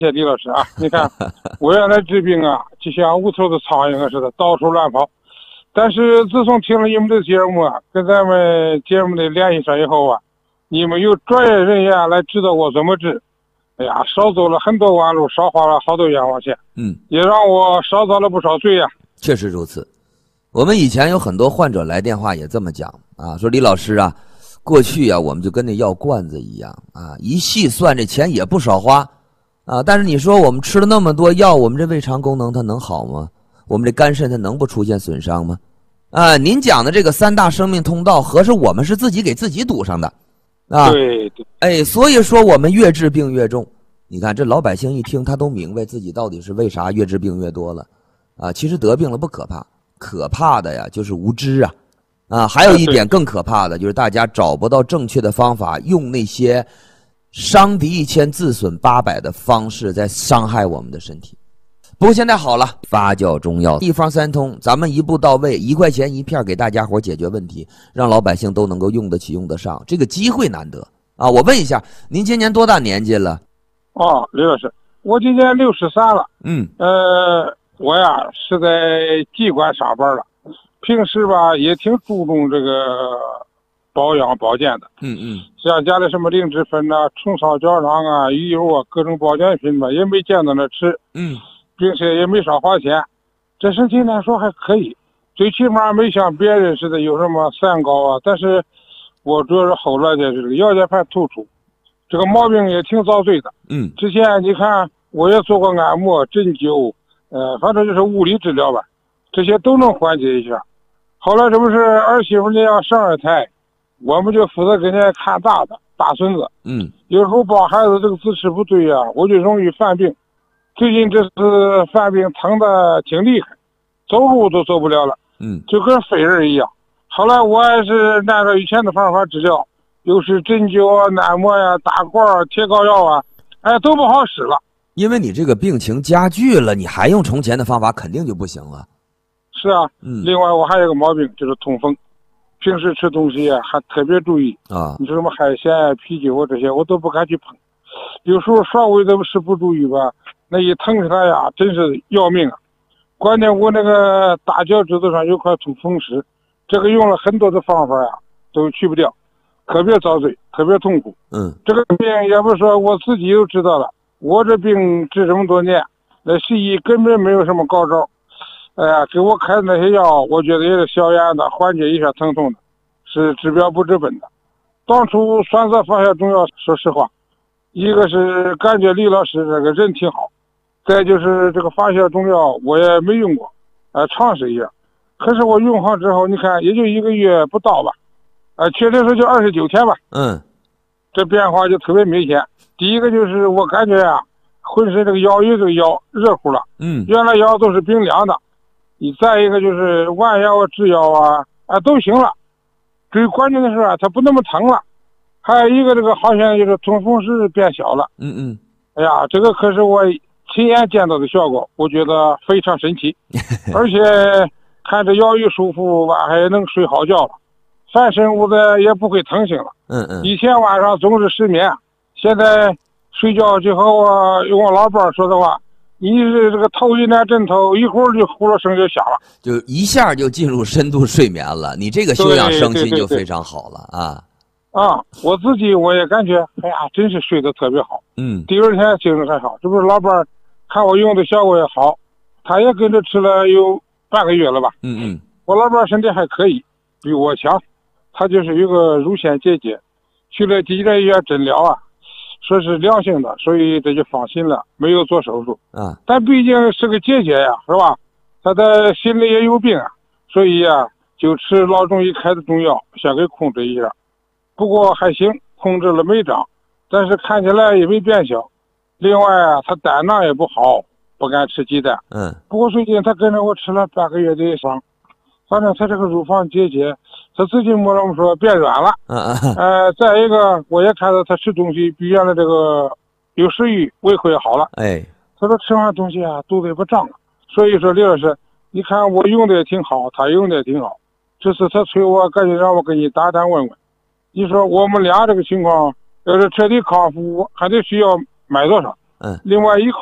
谢李老师啊！你看，我原来治病啊，就像无头的苍蝇似的，到处乱跑。但是自从听了你们的节目啊，跟咱们节目的联系上以后啊，你们有专业人员来指导我怎么治。哎呀，少走了很多弯路，少花了好多冤枉钱。也让我少遭了不少罪呀。 确实如此。我们以前有很多患者来电话也这么讲啊，说李老师啊，过去啊我们就跟那药罐子一样啊，一细算这钱也不少花啊，但是你说我们吃了那么多药，我们这胃肠功能它能好吗？我们这肝肾它能不出现损伤吗？啊，您讲的这个三大生命通道，合着我们是自己给自己堵上的啊。 对对。 哎，所以说我们越治病越重。你看这老百姓一听，他都明白自己到底是为啥越治病越多了啊。其实得病了不可怕，可怕的呀就是无知啊。还有一点更可怕的就是大家找不到正确的方法，用那些伤敌1000自损800的方式在伤害我们的身体。不过现在好了，发酵中药一方三通，咱们一步到位，1块钱1片给大家伙解决问题，让老百姓都能够用得起用得上，这个机会难得啊。我问一下，您今年多大年纪了？ 哦，李老师，我今年63了。我呀是在机关上班了，平时吧也挺注重这个保养保健的。像家里什么灵芝粉啊、虫草胶囊啊、鱼油啊，各种保健品吧，也没见到那吃。并且也没少花钱，这身体来说还可以，最起码没像别人似的有什么三高啊。但是我主要是后来的这个腰间盘突出，这个毛病也挺遭罪的。之前你看我也做过按摩、针灸，反正就是物理治疗吧，这些都能缓解一下。后来这不是儿媳妇家要生2胎，我们就负责给人家看大孙子。有时候抱孩子这个姿势不对呀，我就容易犯病。最近这次犯病疼的挺厉害，走路都走不了了，就跟废人一样。后来我还是按照以前的方法治疗，又是针灸啊、按摩呀、打罐啊、贴膏药啊，都不好使了。 因为你这个病情加剧了，你还用从前的方法肯定就不行了。 是啊。另外我还有个毛病，就是痛风，平时吃东西还特别注意啊。你说什么海鲜啊、啤酒这些我都不敢去碰，有时候稍微的是不注意吧，那一疼起来呀，真是要命啊！关键我那个大脚趾头上有块痛风石，这个用了很多的方法呀，都去不掉，特别遭罪，特别痛苦。这个病也不是说我自己都知道了，我这病治这么多年，那西医根本没有什么高招。给我开的那些药，我觉得也是消炎的，缓解一下疼痛的，是治标不治本的。当初选择发酵中药，说实话，一个是感觉李老师这个人挺好。再就是这个发酵中药我也没用过，尝试一下。可是我用好之后，你看也就1个月不到吧，确切说就29天吧。这变化就特别明显。第一个就是我感觉啊，浑身这个腰有这个腰热乎了。原来腰都是冰凉的。再一个就是弯腰啊、直腰啊，都行了。最关键的是啊，它不那么疼了。还有一个这个好像就是痛风石变小了。哎呀，这个可是我亲眼见到的效果，我觉得非常神奇。而且看着腰一舒服，晚还能睡好觉了，翻身屋子也不会疼醒了。以前晚上总是失眠，现在睡觉就和用我老伴说的话，你是这个头一点枕头，一会儿就呼噜声就响了， 就一下就进入深度睡眠了。你这个休养生息就非常好了啊。 我自己我也感觉，哎呀，真是睡得特别好。第二天精神还好。这不是老伴看我用的效果也好，他也跟着吃了有半个月了吧。我老伴身体还可以，比我强。他就是有个乳腺结节，去了急诊医院诊疗啊，说是良性的，所以这就放心了，没有做手术。但毕竟是个结节呀，是吧？他的心里也有病啊，所以啊，就吃老中医开的中药，先给控制一下。不过还行，控制了没长，但是看起来也没变小。另外啊，他胆囊也不好，不敢吃鸡蛋。不过最近他跟着我吃了半个月的伤，反正他这个乳房结节，他自己摸了我说变软了。再一个我也看到他吃东西比原来这个有食欲，胃口也好了。他说吃完东西啊，肚子也不胀了。所以说李老师，你看我用的也挺好，他用的也挺好。这次他催我，赶紧让我跟你打单问问。你说我们俩这个情况，要是彻底康复，还得需要买多少？ 嗯。 另外一块